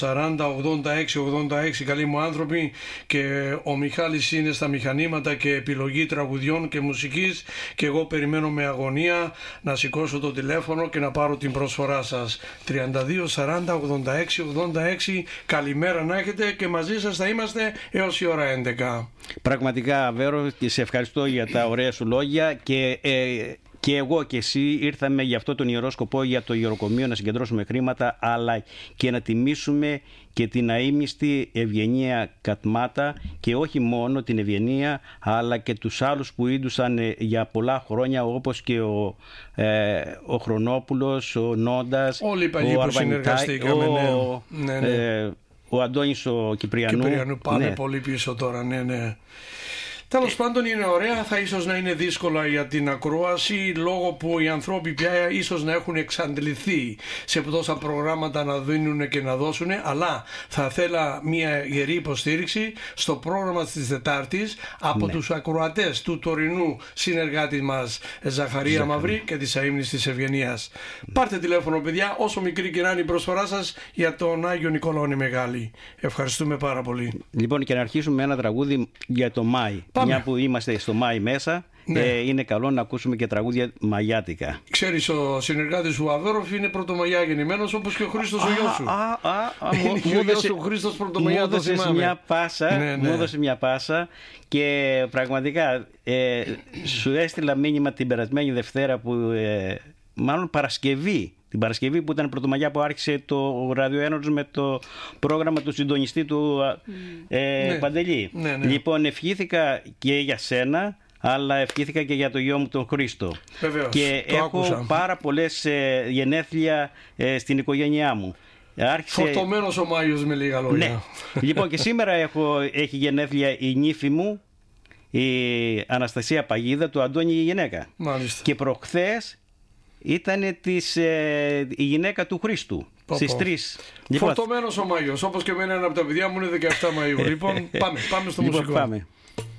40-86-86, καλοί μου άνθρωποι, και ο Μιχάλης είναι στα μηχανήματα και επιλογή τραγουδιών και μουσικής, και εγώ περιμένω με αγωνία να σηκώσω το τηλέφωνο και να πάρω την προσφορά σας. 32-40-86-86, καλημέρα να έχετε, και μαζί σας θα είμαστε έως η ώρα 11. Πραγματικά, Βέρο, και σε ευχαριστώ για τα ωραία σου λόγια, και εγώ και εσύ ήρθαμε για αυτό τον ιερό σκοπό, για το ιεροκομείο, να συγκεντρώσουμε χρήματα, αλλά και να τιμήσουμε και την αείμνηστη Ευγενία Κατμάτα, και όχι μόνο την Ευγενία, αλλά και τους άλλους που ίντουσαν για πολλά χρόνια, όπως και ο Χρονόπουλος, ο Νόντας, όλοι οι παλιοί που συνεργαστήκαμε, ο Αντώνης ο Κυπριανού πάνε πολύ πίσω τώρα, ναι. Τέλος πάντων, είναι ωραία, θα ίσως να είναι δύσκολα για την ακρόαση, λόγω που οι ανθρώποι πια ίσως να έχουν εξαντληθεί σε τόσα προγράμματα να δίνουν και να δώσουν, αλλά θα θέλα μια ιερή υποστήριξη στο πρόγραμμα της Τετάρτης από τους ακροατές του τωρινού συνεργάτη μας Ζαχαρία Μαυρή και της αείμνηστης Ευγενίας. Πάρτε τηλέφωνο, παιδιά, όσο μικρή και να είναι η προσφορά σας, για τον Άγιο Νικόλαο είναι μεγάλη. Ευχαριστούμε πάρα πολύ. Λοιπόν, και να αρχίσουμε ένα τραγούδι για το Μάη. Μια που είμαστε στο Μάη μέσα, είναι καλό να ακούσουμε και τραγούδια μαγιάτικα. Ξέρεις, ο συνεργάτης σου Αβέροφ είναι πρωτομαγιά γεννημένος, όπως και ο Χρήστος ο γιος σου. Είναι ο γιος σου ο Χρήστος πρωτομαγιά, το θυμάμαι. Μου έδωσε μια πάσα, και πραγματικά σου έστειλα μήνυμα την περασμένη Δευτέρα, μάλλον Την Παρασκευή που ήταν Πρωτομαγιά, που άρχισε το ραδιοένωσος με το πρόγραμμα του συντονιστή του Παντελή. Λοιπόν, ευχήθηκα και για σένα, αλλά ευχήθηκα και για το γιο μου τον Χρήστο. Βεβαίως, και έχω άκουσα. πάρα πολλές γενέθλια στην οικογένειά μου. Φορτωμένος ο Μάιος, με λίγα λόγια. Ναι. Λοιπόν, και σήμερα έχει γενέθλια η νύφη μου, η Αναστασία Παγίδα, του Αντώνη η γυναίκα. Μάλιστα. Και προχθές ήταν η γυναίκα του Χρήστου, στις 3. Φορτωμένος ο Μάιος, όπως και εμένα, ένα από τα παιδιά μου είναι 17 Μαΐου. Λοιπόν, πάμε στο μουσικό. Πάμε.